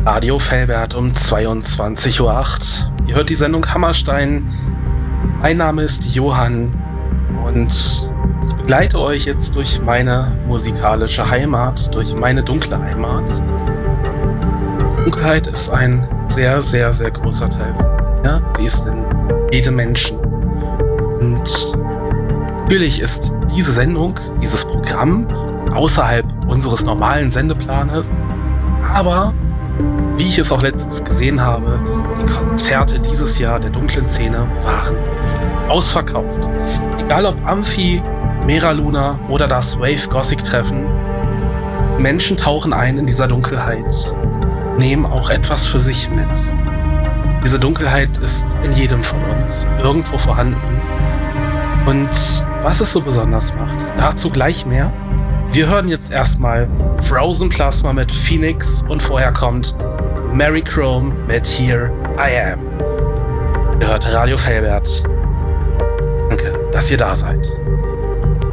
Radio Velbert um 22:08 Uhr. Ihr hört die Sendung Hammerstein. Mein Name ist Johann und ich begleite euch jetzt durch meine musikalische Heimat, durch meine dunkle Heimat. Dunkelheit ist ein sehr, sehr, sehr großer Teil von mir. Sie ist in jedem Menschen. Und natürlich ist diese Sendung, dieses Programm außerhalb unseres normalen Sendeplanes, aber wie ich es auch letztens gesehen habe, die Konzerte dieses Jahr der dunklen Szene waren wieder ausverkauft. Egal ob Amphi, Mera Luna oder das Wave Gothic Treffen, Menschen tauchen ein in dieser Dunkelheit, nehmen auch etwas für sich mit. Diese Dunkelheit ist in jedem von uns irgendwo vorhanden. Und was es so besonders macht, dazu gleich mehr. Wir hören jetzt erstmal Frozen Plasma mit Phoenix und vorher kommt Mary Chrome mit Here I Am. Ihr hört Radio Velbert. Danke, dass ihr da seid.